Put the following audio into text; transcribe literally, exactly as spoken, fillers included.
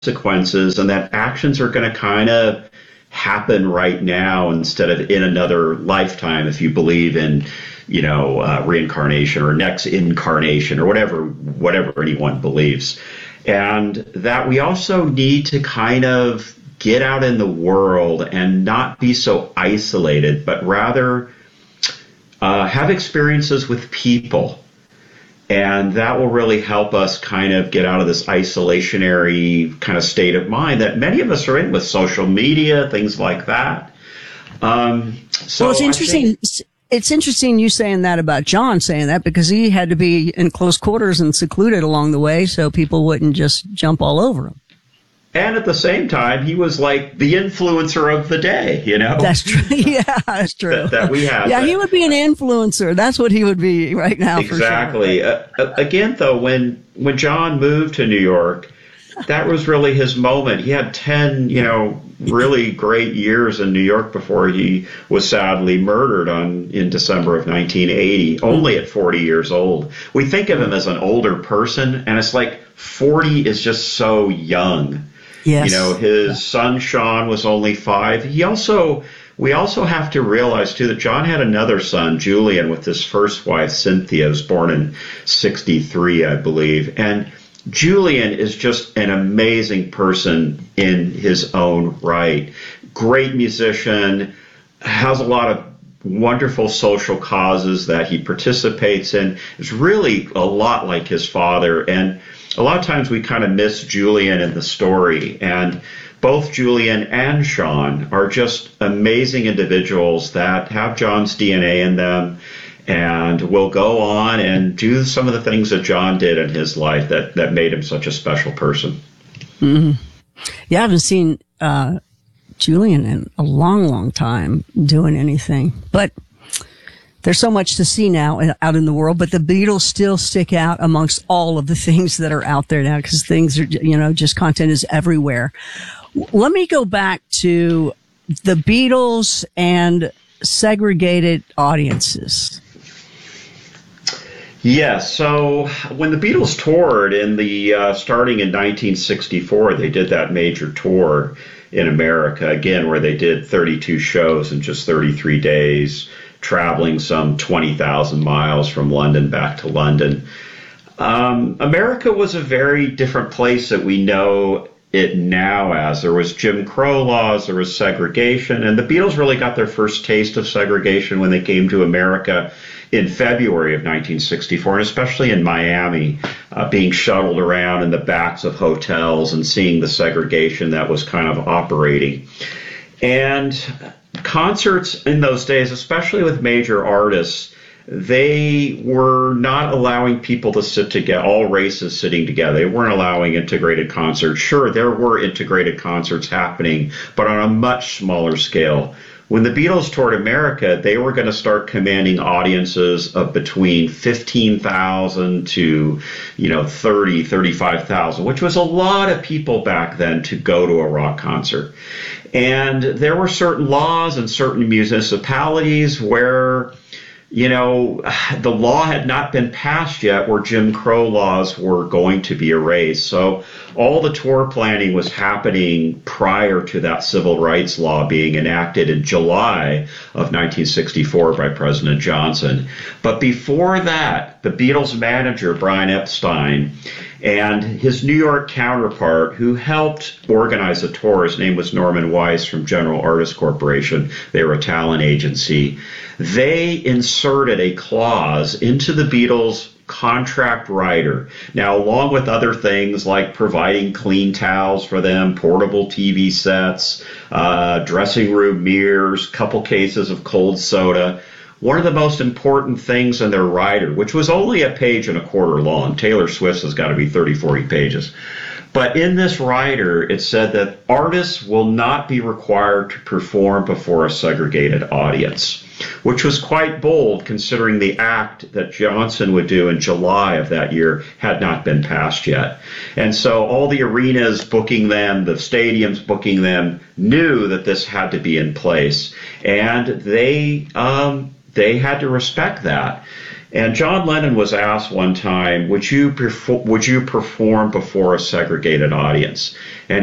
consequences, and that actions are going to kind of happen right now instead of in another lifetime, if you believe in, you know, uh, reincarnation or next incarnation or whatever, whatever anyone believes. And that we also need to kind of get out in the world and not be so isolated, but rather uh, have experiences with people. And that will really help us kind of get out of this isolationary kind of state of mind that many of us are in with social media, things like that. Um, so well, it's interesting. Think, it's interesting you saying that about John saying that, because he had to be in close quarters and secluded along the way so people wouldn't just jump all over him. And at the same time, he was like the influencer of the day, you know? That's true. Yeah, that's true. that, that we have. Yeah, that. He would be an influencer. That's what he would be right now. Exactly. For sure. Uh, again, though, when when John moved to New York, that was really his moment. He had ten, you know, really great years in New York before he was sadly murdered on in December of nineteen eighty, only at forty years old. We think of him as an older person, and it's like forty is just so young. Yes. You know, his son Sean was only five. He also, we also have to realize too that John had another son, Julian, with his first wife, Cynthia, was born in sixty-three, I believe. And Julian is just an amazing person in his own right. Great musician, has a lot of wonderful social causes that he participates in. Is really a lot like his father. And a lot of times we kind of miss Julian in the story, and both Julian and Sean are just amazing individuals that have John's D N A in them and will go on and do some of the things that John did in his life that, that made him such a special person. Mm-hmm. Yeah, I haven't seen uh, Julian in a long, long time doing anything, but there's so much to see now out in the world, but the Beatles still stick out amongst all of the things that are out there now, because things are, you know, just content is everywhere. Let me go back to the Beatles and segregated audiences. Yes. So when the Beatles toured in the, uh, starting in nineteen sixty-four, they did that major tour in America, again, where they did thirty-two shows in just thirty-three days. Traveling some twenty thousand miles from London back to London. Um, America was a very different place that we know it now as. There was Jim Crow laws, there was segregation, and the Beatles really got their first taste of segregation when they came to America in February of nineteen sixty-four, and especially in Miami, uh, being shuttled around in the backs of hotels and seeing the segregation that was kind of operating. And concerts in those days, especially with major artists, they were not allowing people to sit together, all races sitting together. They weren't allowing integrated concerts. Sure, there were integrated concerts happening, but on a much smaller scale. When the Beatles toured America, they were going to start commanding audiences of between fifteen thousand to, you know, thirty, thirty-five thousand, which was a lot of people back then to go to a rock concert. And there were certain laws in certain municipalities where, you know, the law had not been passed yet where Jim Crow laws were going to be erased. So all the tour planning was happening prior to that civil rights law being enacted in July of nineteen sixty-four by President Johnson. But before that, the Beatles manager, Brian Epstein, and his New York counterpart, who helped organize the tour, his name was Norman Weiss from General Artists Corporation. They were a talent agency. They inserted a clause into the Beatles' contract writer. Now, along with other things like providing clean towels for them, portable T V sets, uh, dressing room mirrors, couple cases of cold soda, one of the most important things in their rider, which was only a page and a quarter long. Taylor Swift's has got to be thirty, forty pages. But in this rider, it said that artists will not be required to perform before a segregated audience, which was quite bold considering the act that Johnson would do in July of that year had not been passed yet. And so all the arenas booking them, the stadiums booking them, knew that this had to be in place. And they um, they had to respect that. And John Lennon was asked one time, would you perfor- would you perform before a segregated audience? And